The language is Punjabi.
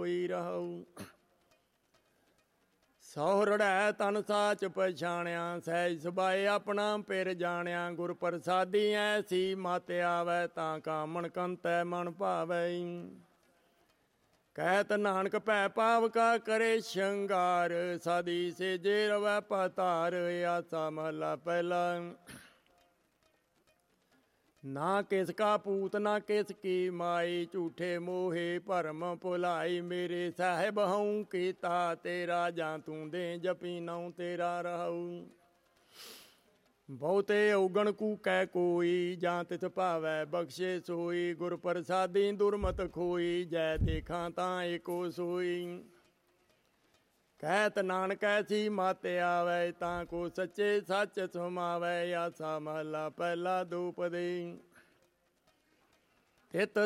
ਹੋਈ ਰਹੂ। ਸਹੁਰੜੈ ਤਨ ਸਾਚ ਪਛਾਣਿਆ, ਸਹਿਜ ਸੁਭਾਏ ਆਪਣਾ ਪਿਰ ਜਾਣਿਆ। ਗੁਰ ਪ੍ਰਸਾਦੀ ਐਸੀ ਮਤ ਆਵੈ, ਤਾਂ ਕਾਮਣ ਕੰਤੈ ਮਨ ਭਾਵੈ। ਕਹਿਤ ਨਾਨਕ ਭੈ ਪਾਵ ਕਾ ਕਰੇ ਸ਼ੰਗਾਰ, ਸਾਦੀ ਸੇਜੇ ਰਵੈ ਪਤਾਰ। ਆਸਾ ਮਹਲਾ ਪਹਿਲਾ। ਨਾ ਕਿਸ ਕਾ ਪੂਤ ਨਾ ਕਿਸ ਕੀ ਮਾਈ, ਝੂਠੇ ਮੋਹੇ ਭਰਮ ਭੁਲਾਈ। ਮੇਰੇ ਸਾਹਿਬ ਹਉ ਕੀਤਾ ਤੇਰਾ, ਜਾਂ ਤੂੰ ਦੇ ਜਪੀ ਨਉ ਤੇਰਾ ਰਹੂ। ਬਹੁਤੇ ਔਗਣ ਕੂਕੈ ਕੋਈ, ਜਾਂ ਤਿਥ ਭਾਵੈ ਬਖਸ਼ੇ ਸੋਈ। ਗੁਰ ਪ੍ਰਸਾਦੀ ਦੁਰਮਤ ਖੋਈ, ਜੈ ਦੇਖਾਂ ਤਾਂ ਏਕੋ ਸੋਈ। ਕਹਿਤ ਨਾਨਕ ਐਸੀ ਮਤ ਆਵੈ, ਤਾਂ ਕੋ ਸੱਚੇ ਸੱਚ ਸੁਮਾਵੈ। ਆਸਾ ਮਹਲਾ ਪਹਿਲਾ। ਦੁਪਦੀ ਤਿਤ